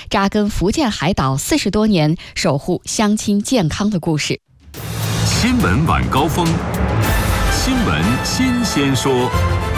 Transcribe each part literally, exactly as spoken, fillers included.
扎根福建海岛四十多年，守护乡亲健康的故事。 新闻晚高峰，新闻新鲜说。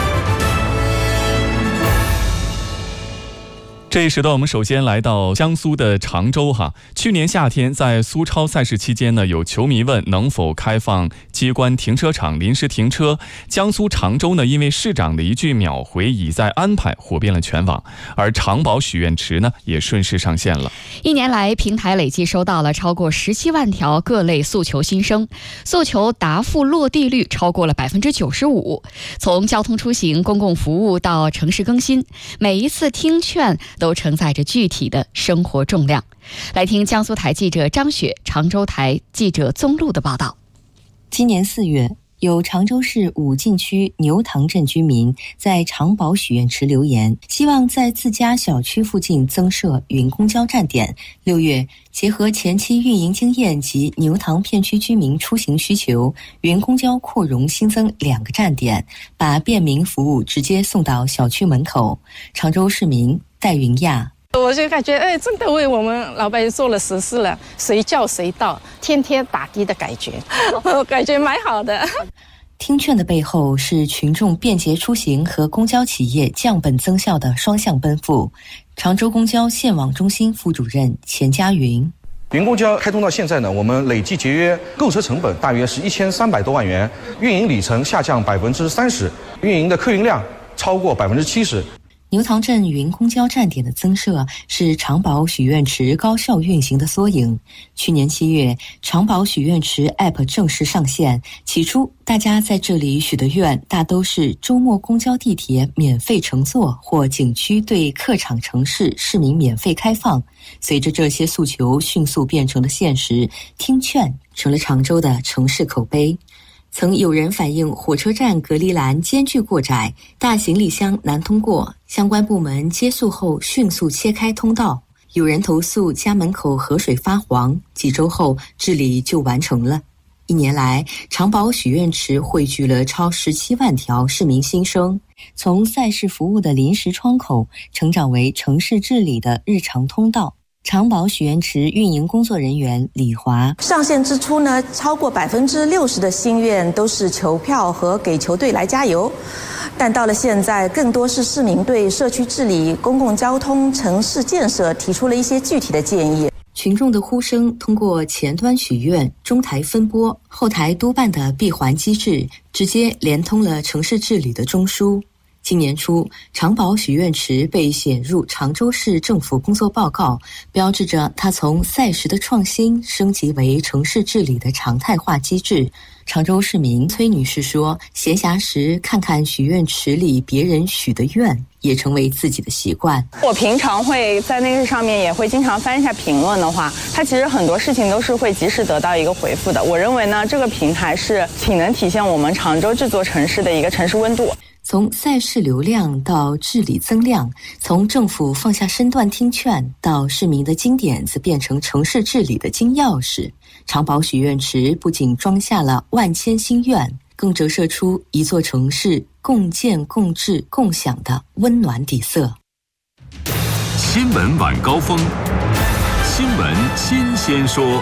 这一时段我们首先来到江苏的常州哈。去年夏天在苏超赛事期间呢，有球迷问能否开放机关停车场临时停车。江苏常州呢，因为市长的一句秒回已在安排，火遍了全网。而长宝许愿池呢，也顺势上线了。 一年来，平台累计收到了超过十七万条各类诉求心声，诉求答复落地率超过了百分之九十五。从交通出行、公共服务到城市更新，每一次听劝都承载着具体的生活重量。来听江苏台记者张雪、常州台记者宗禄的报道。 今年四月，有常州市武进区牛塘镇居民在长宝许愿池留言，希望在自家小区附近增设云公交站点。六月，结合前期运营经验及牛塘片区居民出行需求，云公交扩容新增两个站点，把便民服务直接送到小区门口。常州市民戴云亚， 我就感觉哎，真的为我们老百姓做了实事了，随叫随到，天天打的的感觉，我感觉蛮好的。 听劝的背后是群众便捷出行和公交企业降本增效的双向奔赴。常州公交线网中心副主任钱家云， 云公交开通到现在呢，我们累计节约购车成本大约是一千三百多万元，运营里程下降百分之三十，运营的客运量超过百分之七十。 牛塘镇云公交站点的增设是长宝许愿池高效运行的缩影。去年七月，长宝许愿池 App 正式上线。起初，大家在这里许的愿大都是周末公交地铁免费乘坐，或景区对客场城市市民免费开放。随着这些诉求迅速变成了现实，听劝成了常州的城市口碑。曾有人反映火车站隔离栏间距过窄，大行李箱难通过，相关部门接诉后迅速切开通道。有人投诉家门口河水发黄，几周后治理就完成了。一年来，长宝许愿池汇聚了超十七万条市民心声，从赛事服务的临时窗口成长为城市治理的日常通道。长宝许愿池运营工作人员李华， 上线之初呢，超过百分之六十的心愿都是求票和给球队来加油，但到了现在，更多是市民对社区治理、公共交通、城市建设提出了一些具体的建议。 群众的呼声通过前端许愿、中台分拨、后台督办的闭环机制，直接连通了城市治理的中枢。今年初，长宝许愿池被写入常州市政府工作报告，标志着它从赛时的创新升级为城市治理的常态化机制。常州市民崔女士说，闲暇时看看许愿池里别人许的愿，也成为自己的习惯。 我平常会在那个上面也会经常翻一下评论的话，它其实很多事情都是会及时得到一个回复的。我认为呢，这个平台是挺能体现我们常州这座城市的一个城市温度。 从赛事流量到治理增量，从政府放下身段听劝到市民的金点子变成城市治理的金钥匙，长宝许愿池不仅装下了万千心愿，更折射出一座城市共建共治共享的温暖底色。 新闻晚高峰，新闻新鲜说。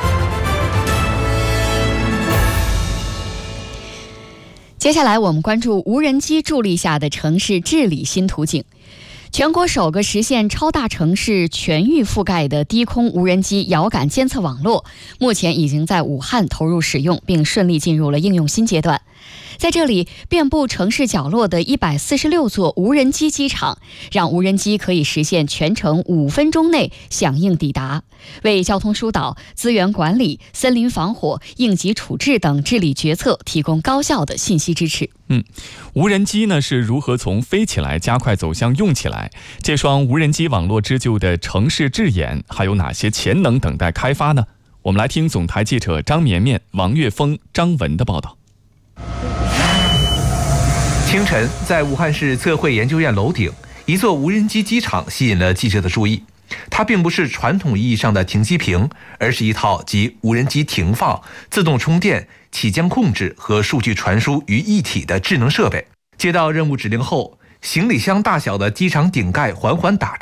接下来我们关注无人机助力下的城市治理新图景。全国首个实现超大城市全域覆盖的低空无人机遥感监测网络，目前已经在武汉投入使用，并顺利进入了应用新阶段。在这里，遍布城市角落的一百四十六座无人机机场，让无人机可以实现全程五分钟内响应抵达，为交通疏导、资源管理、森林防火、应急处置等治理决策提供高效的信息支持。 嗯，无人机呢是如何从飞起来加快走向用起来？这双无人机网络织就的城市智眼还有哪些潜能等待开发呢？我们来听总台记者张绵绵、王岳峰、张文的报道。 清晨，在武汉市测绘研究院楼顶，一座无人机机场吸引了记者的注意。它并不是传统意义上的停机坪，而是一套集无人机停放、自动充电、起降控制和数据传输于一体的智能设备。接到任务指令后，行李箱大小的机场顶盖缓缓打开，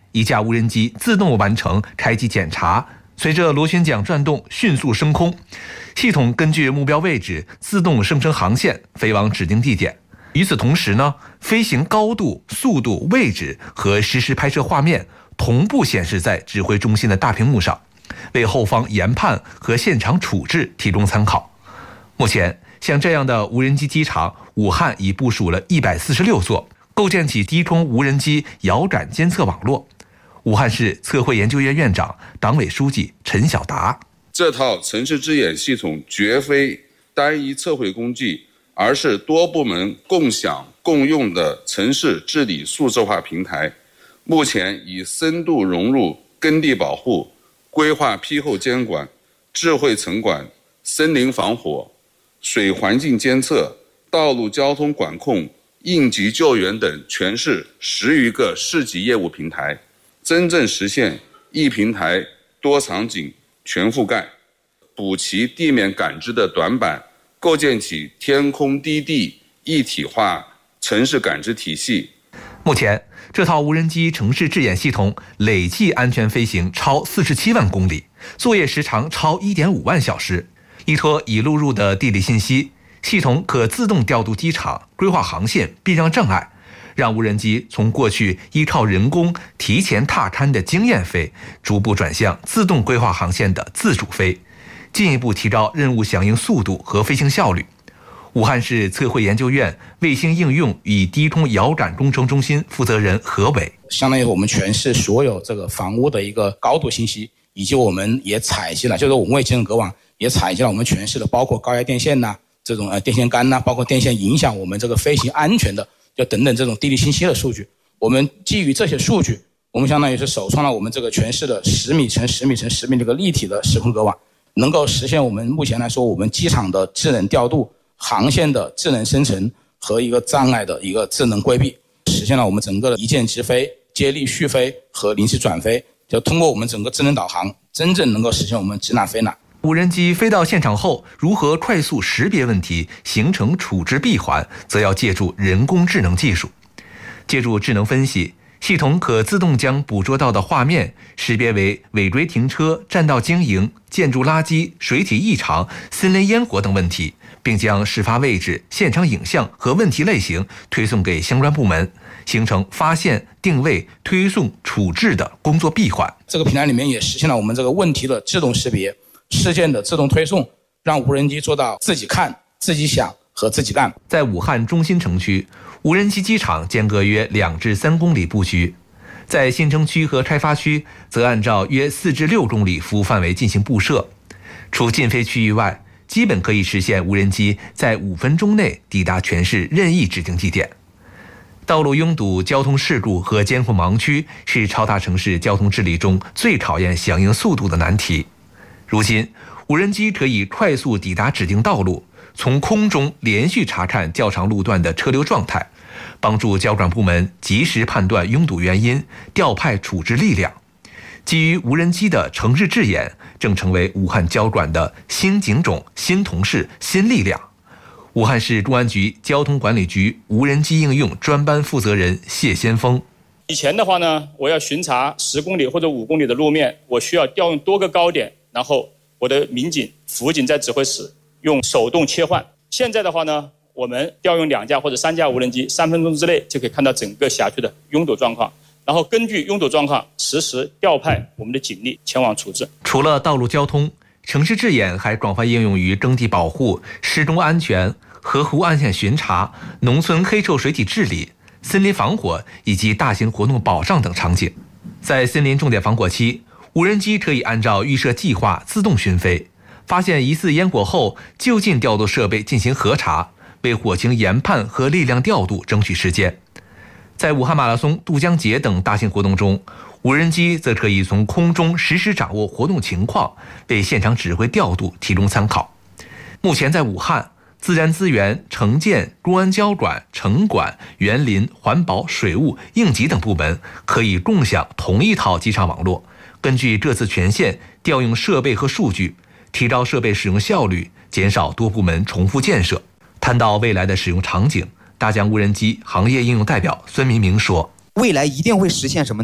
一架无人机自动完成开机检查，随着螺旋桨转动迅速升空，系统根据目标位置自动生成航线，飞往指定地点。与此同时呢，飞行高度、速度、位置和实时拍摄画面同步显示在指挥中心的大屏幕上，为后方研判和现场处置提供参考。目前，像这样的无人机机场，武汉已部署了一百四十六座，构建起低空无人机遥感监测网络。武汉市测绘研究院院长、党委书记陈晓达： 这套城市之眼系统绝非单一测绘工具，而是多部门共享共用的城市治理数字化平台。目前已深度融入耕地保护、规划批后监管、智慧城管、森林防火、水环境监测、道路交通管控、应急救援等全市十余个市级业务平台，真正实现一平台多场景全覆盖，补齐地面感知的短板，构建起天空低地一体化城市感知体系。 目前，这套无人机城市智眼系统累计安全飞行超四十七万公里，作业时长超一点五万小时。依托已录入的地理信息，系统可自动调度机场、规划航线、避让障碍，让无人机从过去依靠人工提前踏勘的经验飞，逐步转向自动规划航线的自主飞，进一步提高任务响应速度和飞行效率。武汉市测绘研究院卫星应用与低空遥感工程中心负责人何伟： 相当于我们全市所有这个房屋的一个高度信息，以及我们也采集了，就是我们卫星隔网也采集了我们全市的包括高压电线呐、啊、这种呃电线杆呐、啊，包括电线影响我们这个飞行安全的，就等等这种地理信息的数据。我们基于这些数据，我们相当于是首创了我们这个全市的十米乘十米乘十米这个立体的时空隔网，能够实现我们目前来说我们机场的智能调度、航线的智能生成和一个障碍的一个智能规避，实现了我们整个的一键直飞、接力续飞和临时转飞，就通过我们整个智能导航，真正能够实现我们指哪飞哪。 无人机飞到现场后，如何快速识别问题，形成处置闭环，则要借助人工智能技术。借助智能分析，系统可自动将捕捉到的画面识别为尾椎停车、占道经营、建筑垃圾、水体异常、森林烟火等问题，并将事发位置、现场影像和问题类型推送给相关部门，形成发现、定位、推送、处置的工作闭环。 这个平台里面也实现了我们这个问题的自动识别、事件的自动推送，让无人机做到自己看、自己想和自己干。 在武汉中心城区，无人机机场间隔约两至三公里布局，在新城区和开发区则按照约四至六公里服务范围进行布设。除禁飞区域外，基本可以实现无人机在五分钟内抵达全市任意指定地点。道路拥堵、交通事故和监控盲区是超大城市交通治理中最考验响应速度的难题。如今，无人机可以快速抵达指定道路，从空中连续查看较长路段的车流状态，帮助交管部门及时判断拥堵原因，调派处置力量。基于无人机的城市智眼正成为武汉交管的新警种、新同事、新力量。武汉市公安局交通管理局无人机应用专班负责人谢先锋： 以前的话呢，我要巡查十公里或者五公里的路面，我需要调用多个高点，然后我的民警、辅警在指挥室用手动切换。现在的话呢，我们调用两架或者三架无人机，三分钟之内就可以看到整个辖区的拥堵状况，然后根据拥堵状况实时调派我们的警力前往处置。 除了道路交通，城市智眼还广泛应用于耕地保护、施工安全、河湖岸线巡查、农村黑臭水体治理、森林防火以及大型活动保障等场景。在森林重点防火期，无人机可以按照预设计划自动巡飞，发现疑似烟火后就近调度设备进行核查，为火情研判和力量调度争取时间。在武汉马拉松、渡江节等大型活动中，无人机则可以从空中实时掌握活动情况，为现场指挥调度提供参考。目前在武汉，自然资源、城建、公安交管、城管、园林、环保、水务、应急等部门可以共享同一套机场网络，根据各自权限调用设备和数据，提高设备使用效率，减少多部门重复建设。谈到未来的使用场景，大疆无人机行业应用代表孙明明说： 未来一定会实现什么呢？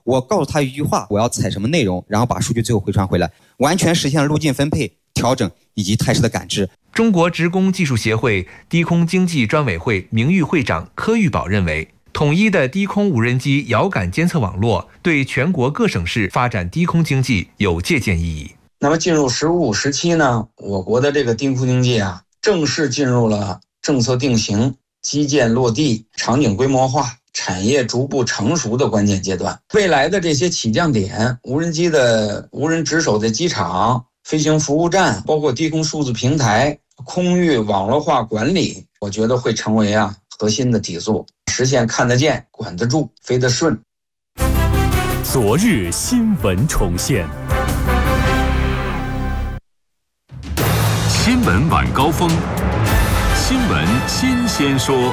我告诉他一句话，我要采什么内容，然后把数据最后回传回来，完全实现了路径分配、调整以及态势的感知。 中国职工技术协会低空经济专委会名誉会长柯玉宝认为，统一的低空无人机遥感监测网络对全国各省市发展低空经济有借鉴意义。 那么进入“十五”时期呢，我国的这个低空经济啊，正式进入了政策定型、基建落地、场景规模化、产业逐步成熟的关键阶段。未来的这些起降点，无人机的无人值守的机场、飞行服务站，包括低空数字平台、空域网络化管理，我觉得会成为啊核心的底座，实现看得见、管得住、飞得顺。 昨日新闻重现，新闻晚高峰，新闻新鲜说。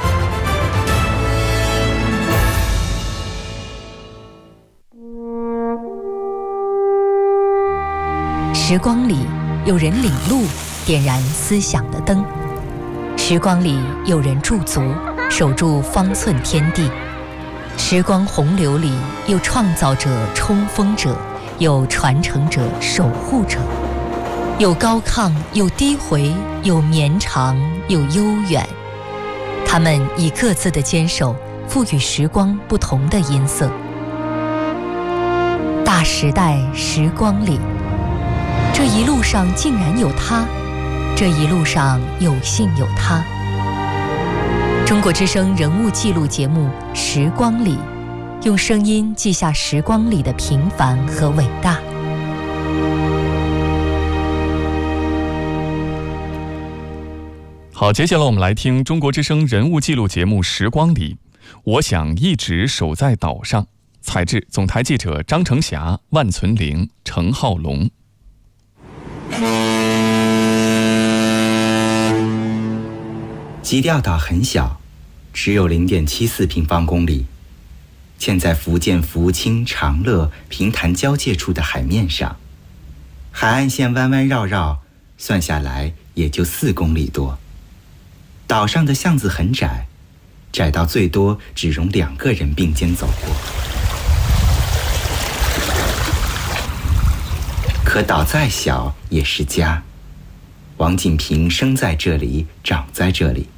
时光里有人领路，点燃思想的灯；时光里有人驻足，守住方寸天地；时光洪流里有创造者、冲锋者，有传承者、守护者，有高亢，有低回，有绵长，有悠远。他们以各自的坚守，赋予时光不同的音色。大时代时光里，这一路上竟然有他，这一路上有幸有他。中国之声人物记录节目《时光里》，用声音记下时光里的平凡和伟大。 好，接下来我们来听中国之声人物记录节目《时光里》。我想一直守在岛上。采制总台记者张成霞、万存玲、程浩龙。 基调岛很小，只有 零点七四平方公里，建在福建福清长乐平潭交界处的海面上，海岸线弯弯绕绕，算下来也就四公里多。岛上的巷子很窄，窄到最多只容两个人并肩走过。可岛再小也是家，王锦平生在这里，长在这里。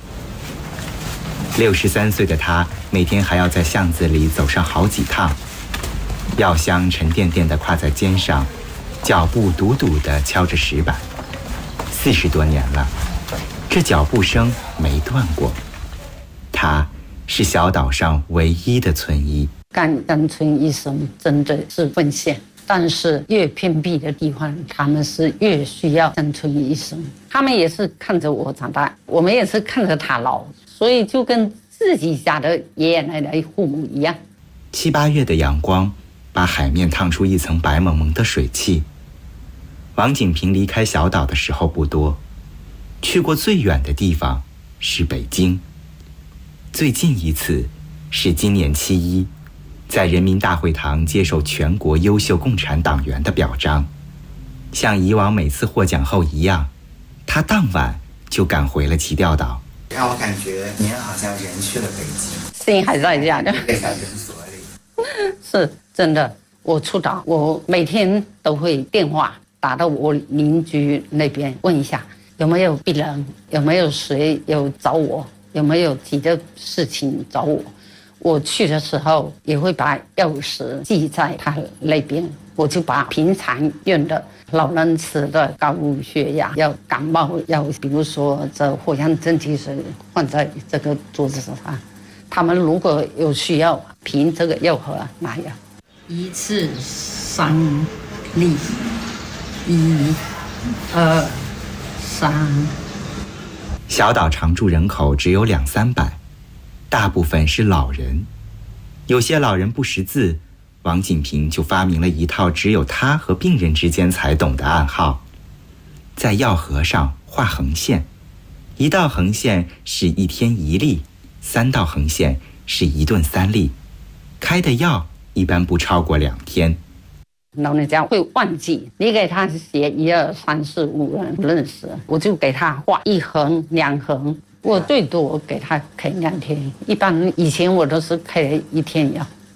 六十三岁的他，每天还要在巷子里走上好几趟，药箱沉甸甸地挎在肩上，脚步笃笃地敲着石板。四十多年了，这脚步声没断过。他是小岛上唯一的村医。 干干村医生真的是奉献。但是越偏僻的地方，他们是越需要乡村医生。他们也是看着我长大，我们也是看着他老，所以就跟自己家的爷爷奶奶、父母一样。 七八月的阳光把海面烫出一层白蒙蒙的水汽。王锦平离开小岛的时候不多，去过最远的地方是北京，最近一次是今年七一。在人民大会堂接受全国优秀共产党员的表彰，像以往每次获奖后一样，他当晚就赶回了基调岛。 让我感觉您好像人去了北京， 心还在家的。 在小诊所里。 是真的，我出岛，我每天都会电话打到我邻居那边问一下有没有病人，有没有谁有找我，有没有急的事情找我。我去的时候也会把钥匙记在他那边，我就把平常用的老人吃的高血压、要感冒药，比如说这藿香正气水放在这个桌子上，他们如果有需要，凭这个药盒拿药。一次三粒，一、二、三。 小岛常住人口只有两三百。大部分是老人，有些老人不识字，王锦平就发明了一套只有他和病人之间才懂的暗号，在药盒上画横线，一道横线是一天一粒，三道横线是一顿三粒，开的药一般不超过两天。 老人家会忘记，你给他写一二三四五人不认识，我就给他画一横两横。我最多给他开两天，一般以前我都是开一天药。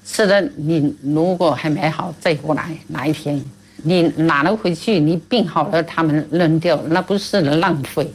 吃的你如果还没好再过来，哪一天你拿了回去，你病好了他们扔掉，那不是浪费。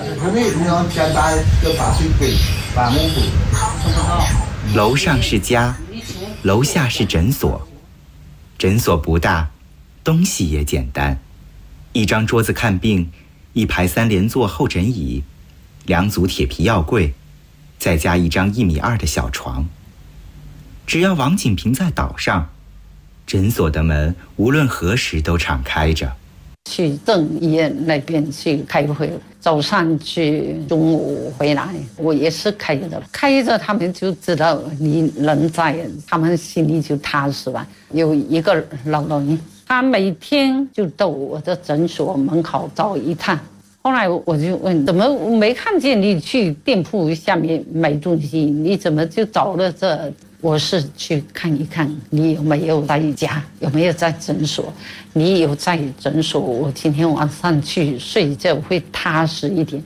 楼上是家，楼下是诊所。诊所不大，东西也简单，一张桌子看病，一排三连座候诊椅，两组铁皮药柜，再加一张一米二的小床。只要王景平在岛上，诊所的门无论何时都敞开着。 去镇医院那边去开会，早上去，中午回来，我也是开着，开着他们就知道你人在，他们心里就踏实了。有一个老人，他每天就到我的诊所门口走一趟。后来我就问，怎么没看见你去店铺下面买东西？你怎么就走了这？我是去看一看你有没有在家，有没有在诊所。你有在诊所，我今天晚上去睡觉会踏实一点。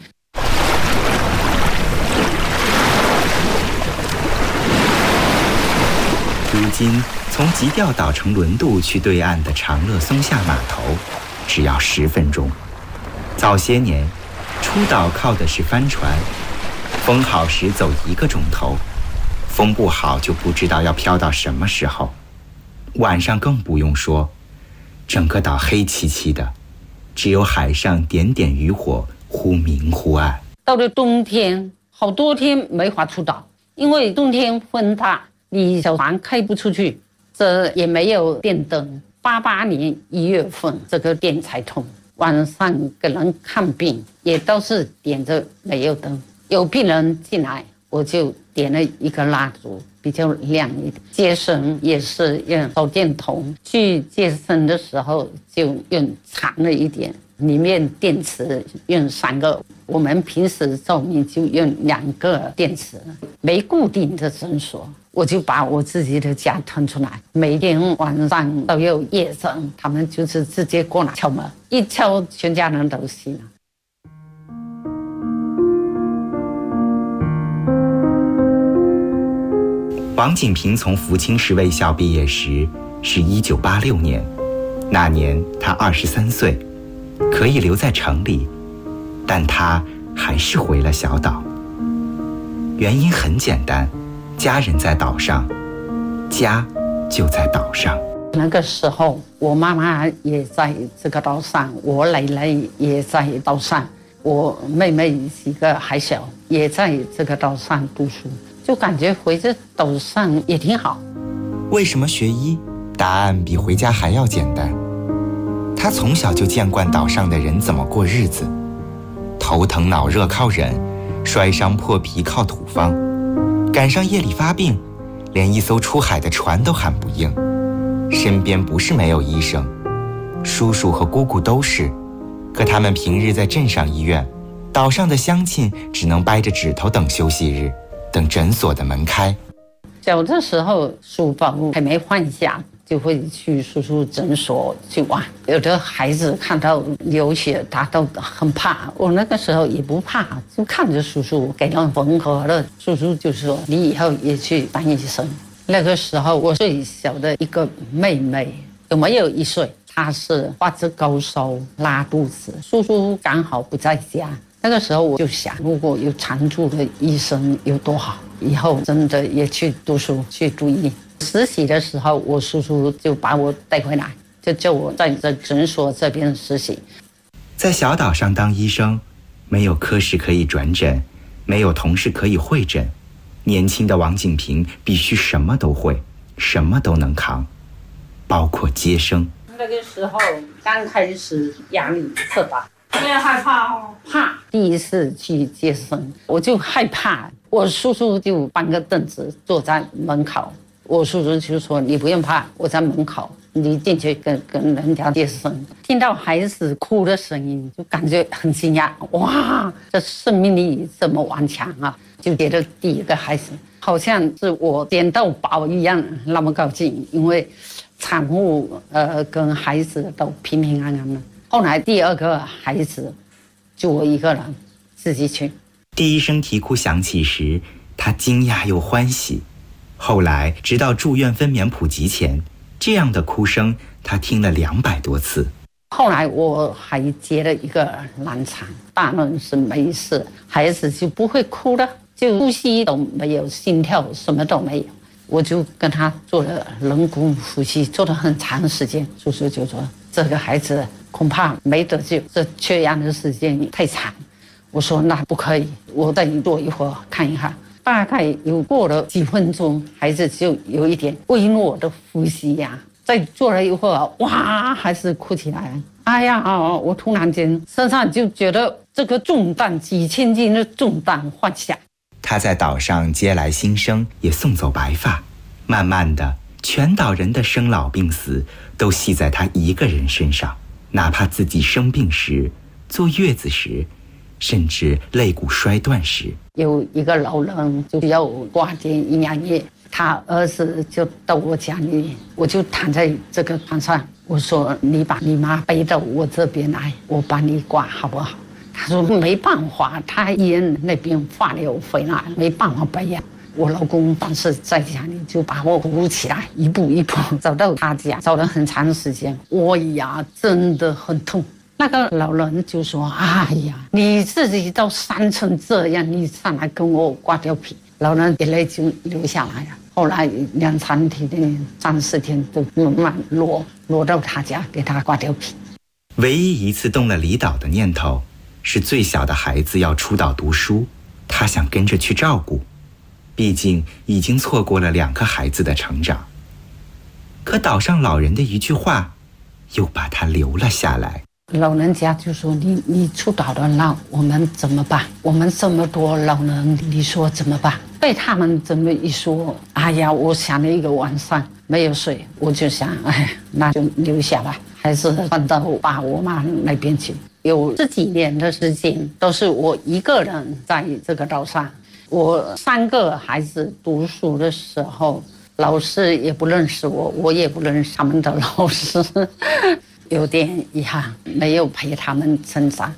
如今从急调岛乘轮渡去对岸的长乐松下码头，只要十分钟。早些年，出岛靠的是帆船，风好时走一个钟头。风不好就不知道要飘到什么时候，晚上更不用说，整个岛黑漆漆的，只有海上点点渔火忽明忽暗。 到了冬天，好多天没法出岛，因为冬天风大，你小船开不出去，这也没有电灯。八八年一月份，这个电才通，晚上给人看病也都是点着没有灯，有病人进来。我就点了一个蜡烛，比较亮一点。接生也是用手电筒，去接生的时候就用长了一点，里面电池用三个，我们平时照明就用两个电池。没固定的诊所，我就把我自己的家腾出来，每天晚上都有夜诊，他们就是直接过来敲门，一敲全家人都醒了。 王景平从福清市卫校毕业时是一九八六年，那年他二十三岁，可以留在城里，但他还是回了小岛。原因很简单，家人在岛上，家就在岛上。 那个时候，我妈妈也在这个岛上，我奶奶也在岛上，我妹妹几个还小，也在这个岛上读书。就感觉回这岛上也挺好。 为什么学医？答案比回家还要简单。他从小就见惯岛上的人怎么过日子，头疼脑热靠忍，摔伤破皮靠土方，赶上夜里发病，连一艘出海的船都喊不应。身边不是没有医生，叔叔和姑姑都是，可他们平日在镇上医院，岛上的乡亲只能掰着指头等休息日，等诊所的门开。 小的时候书包还没换下，就会去叔叔诊所去玩。有的孩子看到流血，他都很怕。我那个时候也不怕，就看着叔叔给人缝合了。叔叔就说：“你以后也去当医生。”那个时候我最小的一个妹妹有没有一岁，她是发着高烧拉肚子，叔叔刚好不在家。那个时候我就想，如果有常驻的医生有多好，以后真的也去读书去读医。实习的时候，我叔叔就把我带回来，就叫我在这诊所这边实习。 在小岛上当医生，没有科室可以转诊，没有同事可以会诊，年轻的王景平必须什么都会，什么都能扛，包括接生。 那个时候刚开始压力特大。我也害怕哦，怕第一次去接生，我就害怕。我叔叔就搬个凳子坐在门口，我叔叔就说：“你不用怕，我在门口，你进去跟跟人家接生。”听到孩子哭的声音，就感觉很惊讶，哇，这生命力这么顽强啊！就觉得第一个孩子好像是我捡到宝一样，那么高兴，因为产妇呃跟孩子都平平安安的。后来第二个孩子就我一个人自己去。 第一声啼哭响起时，他惊讶又欢喜， 后来直到住院分娩普及前，这样的哭声他听了两百多次。 后来我还接了一个难产，大人是没事，孩子就不会哭了，就呼吸都没有，心跳什么都没有。我就跟他做了人工呼吸，做了很长时间。叔叔就说这个孩子恐怕没得救，这缺氧的时间太长。我说那不可以，我再做一会儿看一下。大概有过了几分钟，孩子就有一点微弱的呼吸呀。再做了一会儿，哇，还是哭起来。哎呀，我突然间身上就觉得这个重担，几千斤的重担放下。 他在岛上接来新生，也送走白发。慢慢的，全岛人的生老病死都系在他一个人身上，哪怕自己生病时、坐月子时，甚至肋骨摔断时。 有一个老人就要挂点营养液，他儿子就到我家里，我就躺在这个床上，我说你把你妈背到我这边来，我帮你挂好不好？他说没办法，他医院那边化疗回来，没办法背呀。我老公当时在家里就把我扶起来，一步一步走到他家，走了很长时间。我呀，真的很痛。那个老人就说：“哎呀，你自己都伤成这样，你上来跟我挂吊瓶。”老人眼泪就流下来了。后来两三天、三四天都慢慢落落到他家，给他挂吊瓶。 唯一一次动了离岛的念头，是最小的孩子要出岛读书，他想跟着去照顾，毕竟已经错过了两个孩子的成长。可岛上老人的一句话，又把他留了下来。 老人家就说你你出岛了，那我们怎么办？我们这么多老人，你说怎么办？被他们这么一说，哎呀，我想了一个晚上没有睡，我就想，哎，那就留下来，还是搬到我爸我妈那边去。有十几年的时间都是我一个人在这个岛上。我三个孩子读书的时候，老师也不认识我，我也不认识他们的老师。有点遗憾，没有陪他们成长。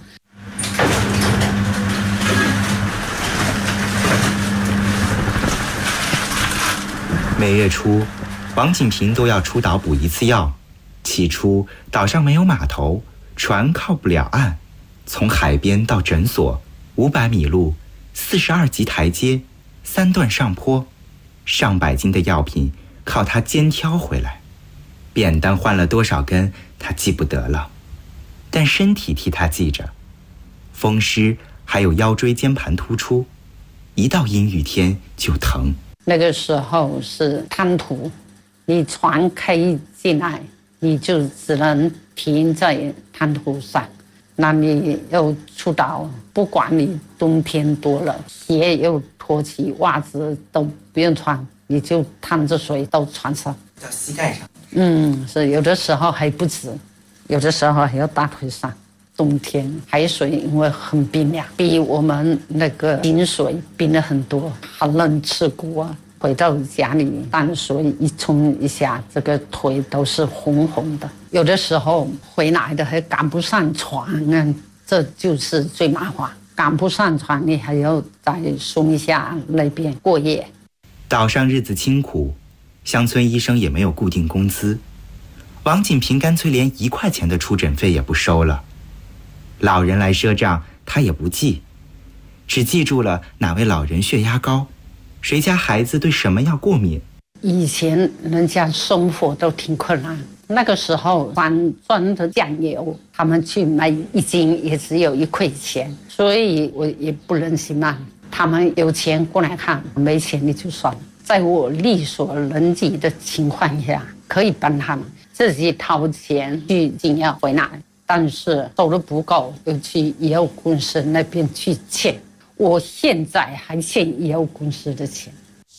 每月初，王锦平都要出岛补一次药。起初，岛上没有码头，船靠不了岸，从海边到诊所，五百米路，四十二级台阶，三段上坡，上百斤的药品靠他肩挑回来。扁担换了多少根，他记不得了，但身体替他记着。风湿还有腰椎间盘突出，一到阴雨天就疼。 那个时候是滩涂，你船开进来，你就只能停在滩涂上。那你又出岛，不管你冬天多了，鞋又脱起，袜子都不用穿，你就趟着水到船上， 到膝盖上。 嗯，是有的时候还不止，有的时候还要大腿上。冬天海水因为很冰凉，比我们那个井水冰了很多，寒冷刺骨啊。回到家里，淡水一冲一下，这个腿都是红红的。有的时候回来的还赶不上船啊，这就是最麻烦。赶不上船，你还要在松下那边过夜。 岛上日子清苦。乡村医生也没有固定工资，王锦平干脆连一块钱的出诊费也不收了。老人来赊账，他也不记，只记住了哪位老人血压高，谁家孩子对什么药过敏。 以前人家生活都挺困难，那个时候三砖的酱油，他们去买一斤也只有一块钱，所以我也不忍心嘛。他们有钱过来看，没钱你就算了。在我力所能及的情况下，可以帮他们自己掏钱去进药回来，但是收入不够，又去医药公司那边去欠。我现在还欠医药公司的钱。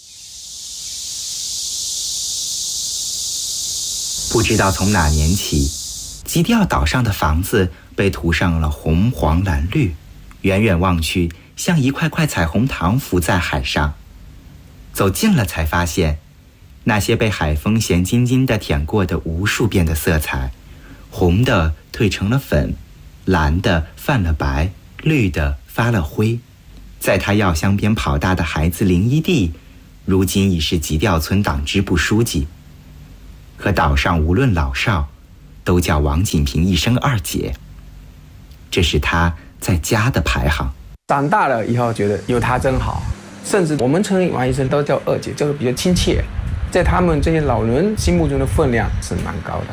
不知道从哪年起，基调岛上的房子被涂上了红、黄、蓝、绿，远远望去，像一块块彩虹糖浮在海上。走近了才发现，那些被海风咸津津地舔过的无数遍的色彩，红的褪成了粉，蓝的泛了白，绿的发了灰。在他药箱边跑大的孩子林一地， 如今已是吉调村党支部书记。可岛上无论老少，都叫王锦平一声二姐，这是他在家的排行。 长大了以后觉得有她真好，甚至我们称王医生都叫二姐，这个比较亲切，在他们这些老人心目中的分量是蛮高的。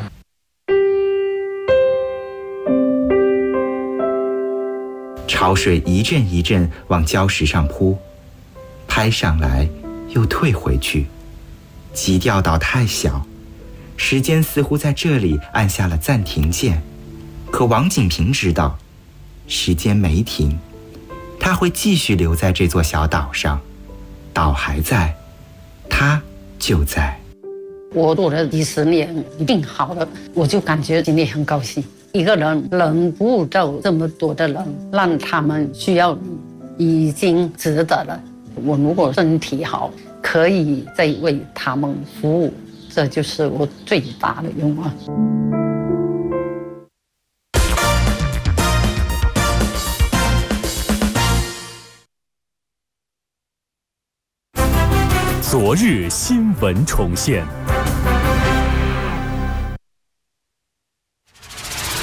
潮水一阵一阵往礁石上扑，拍上来又退回去，极钓岛太小，时间似乎在这里按下了暂停键。可王锦平知道，时间没停，他会继续留在这座小岛上，岛还在，他就在。 我做了几十年，一定好了，我就感觉今天很高兴。一个人能不走这么多的人，让他们需要你，已经值得了。我如果身体好，可以再为他们服务，这就是我最大的愿望。 昨日新闻重现。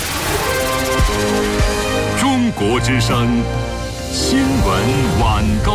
中国之声新闻晚高。